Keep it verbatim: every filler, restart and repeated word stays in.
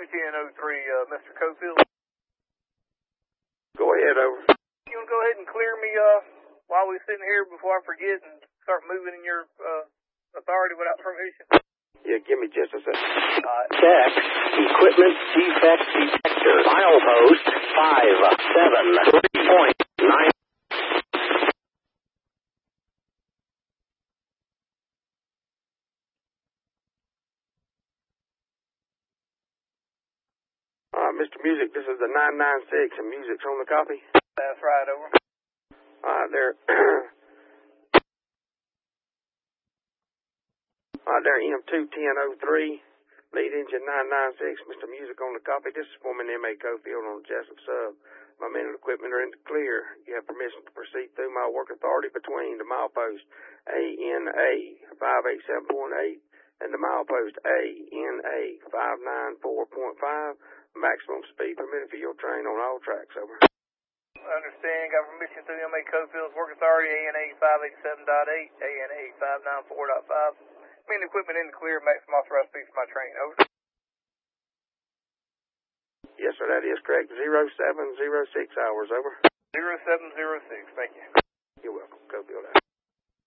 two ten oh three, uh, Mister Cofield. Go ahead, over. You want to go ahead and clear me uh, while we're sitting here before I forget and start moving in your uh, authority without permission? Yeah, give me just a second. Uh, Check. Equipment defect detector. Milepost five seven three point nine. Uh, Mister Music, this is the nine nine six, and Music's on the copy. that's right, over. All right, there. All right, there, M two ten oh three, lead engine nine nine six, Mister Music on the copy. This is Foreman M A Cofield on the Jessup sub. My men and equipment are in the clear. You have permission to proceed through my work authority between the milepost A N A five eight seven point eight and the milepost A N A five nine four point five. Maximum speed permitted for your train on all tracks, over. Understand, got permission through M A Cofield's work authority, A N A five eight seven point eight, A N A five nine four point five. Me and equipment in the clear, maximum authorized speed for my train, over. Yes, sir, that is correct. zero seven zero six hours, over. zero seven zero six, thank you. You're welcome. Cofield out.